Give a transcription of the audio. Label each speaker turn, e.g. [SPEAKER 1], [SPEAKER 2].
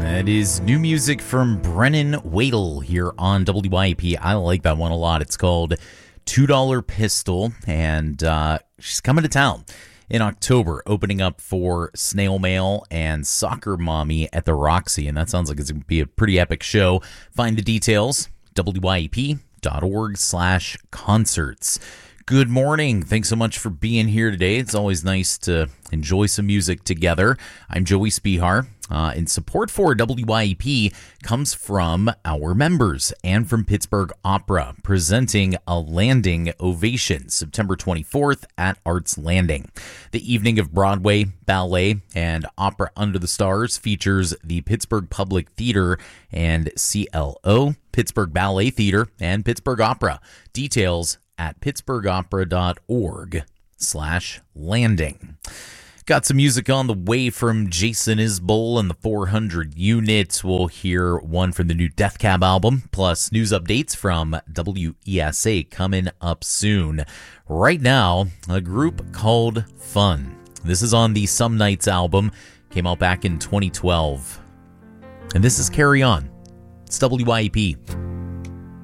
[SPEAKER 1] That is new music from Brennan Wadle here on WYAP. I like that one a lot. It's called $2 Pistol, and she's coming to town in October, opening up for Snail Mail and Soccer Mommy at the Roxy, and that sounds like it's going to be a pretty epic show. Find the details, wyap.org/concerts. Good morning. Thanks so much for being here today. It's always nice to enjoy some music together. I'm Joey Spihar. And support for WYAP comes from our members and from Pittsburgh Opera, presenting a landing ovation September 24th at Arts Landing. The evening of Broadway, ballet, and opera under the stars features the Pittsburgh Public Theater and CLO, Pittsburgh Ballet Theater, and Pittsburgh Opera. Details at pittsburghopera.org/landing. Got some music on the way from Jason Isbell and the 400 Units. We'll hear one from the new Death Cab album, plus news updates from WESA coming up soon. Right now, a group called Fun. This is on the Some Nights album, came out back in 2012. And this is Carry On. It's WYAP.